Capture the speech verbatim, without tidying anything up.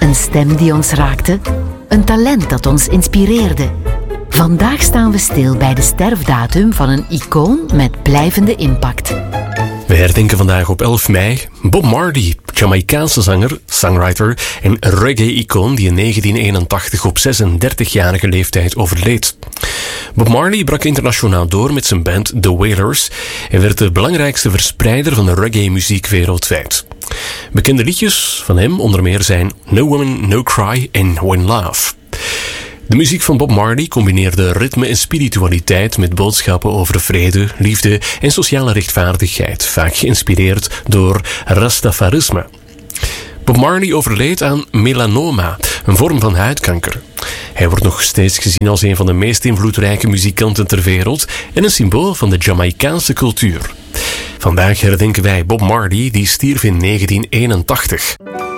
Een stem die ons raakte, een talent dat ons inspireerde. Vandaag staan we stil bij de sterfdatum van een icoon met blijvende impact. We herdenken vandaag op elf mei Bob Marley, Jamaicaanse zanger, songwriter en reggae-icoon die in negentien eenentachtig op zesendertigjarige leeftijd overleed. Bob Marley brak internationaal door met zijn band The Wailers en werd de belangrijkste verspreider van de reggae-muziek wereldwijd. Bekende liedjes van hem onder meer zijn No Woman, No Cry en One Love. De muziek van Bob Marley combineerde ritme en spiritualiteit met boodschappen over vrede, liefde en sociale rechtvaardigheid, vaak geïnspireerd door Rastafarisme. Bob Marley overleed aan melanoma, een vorm van huidkanker. Hij wordt nog steeds gezien als een van de meest invloedrijke muzikanten ter wereld en een symbool van de Jamaicaanse cultuur. Vandaag herdenken wij Bob Marley, die stierf in negentien eenentachtig.